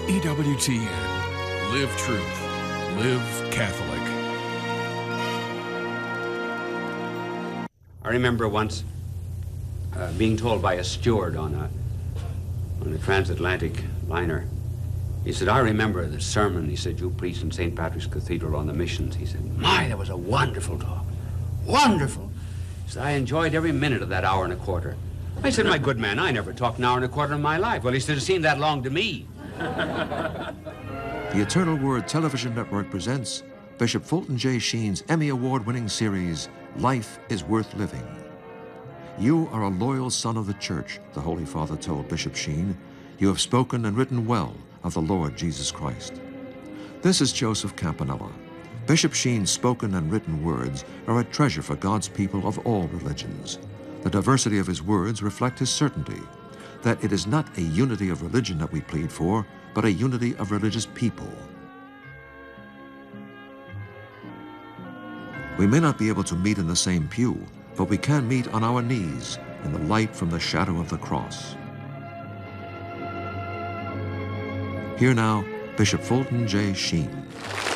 EWTN. Live truth. Live Catholic. I remember once being told by a steward on a transatlantic liner. He said, I remember the sermon, he said, you preached in St. Patrick's Cathedral on the missions. He said, my, that was a wonderful talk. Wonderful. He said, I enjoyed every minute of that hour and a quarter. I said, my good man, I never talked an hour and a quarter in my life. Well, he said, it seemed that long to me. The Eternal Word Television Network presents Bishop Fulton J. Sheen's Emmy Award-winning series, Life is Worth Living. You are a loyal son of the Church, the Holy Father told Bishop Sheen. You have spoken and written well of the Lord Jesus Christ. This is Joseph Campanella. Bishop Sheen's spoken and written words are a treasure for God's people of all religions. The diversity of his words reflect his certainty that it is not a unity of religion that we plead for, but a unity of religious people. We may not be able to meet in the same pew, but we can meet on our knees in the light from the shadow of the cross. Here now, Bishop Fulton J. Sheen.